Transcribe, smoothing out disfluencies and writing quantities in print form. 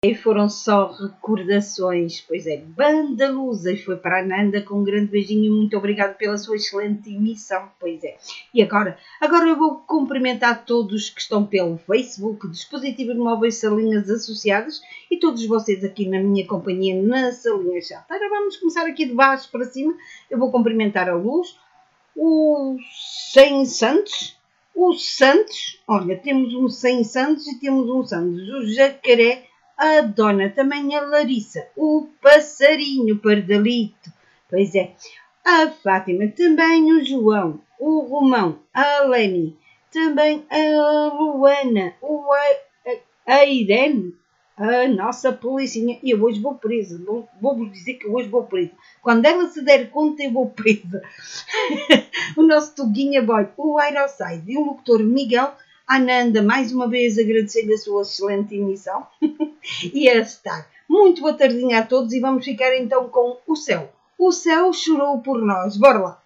E foram só recordações. Pois é, Banda Lusa, e foi para a Nanda com um grande beijinho e muito obrigado pela sua excelente emissão. Pois é. E agora eu vou cumprimentar todos que estão pelo Facebook, dispositivos móveis Salinhas Associadas e todos vocês aqui na minha companhia na Salinha Chat. Agora vamos começar aqui de baixo para cima. Eu vou cumprimentar a Luz, o 100 Santos, o Santos, olha, temos um 100 Santos e temos um Santos, o Jacaré, a Dona, também a Larissa, o Passarinho Pardalito, pois é, a Fátima, também o João, o Romão, a Leni, também a Luana, a Irene, a nossa policinha. E eu hoje vou presa, vou-vos dizer que eu hoje vou presa. Quando ela se der conta, eu vou presa. O nosso Tuguinha Boy, o Aeroside e o locutor Miguel Ananda, mais uma vez agradecer-lhe a sua excelente emissão. E a estar. Muito boa tardinha a todos e vamos ficar então com o céu. O céu chorou por nós. Bora lá.